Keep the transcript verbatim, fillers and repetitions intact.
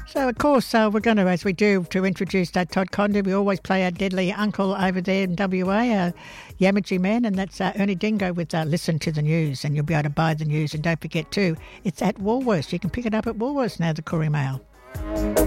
So, of course, uh, we're going to, as we do, to introduce uh, Todd Condon, we always play our deadly uncle over there in W A, uh, Yamaji man, and that's uh, Ernie Dingo with uh, Listen to the News, and you'll be able to buy the news. And don't forget, too, it's at Woolworths. You can pick it up at Woolworths now, the Courier Mail.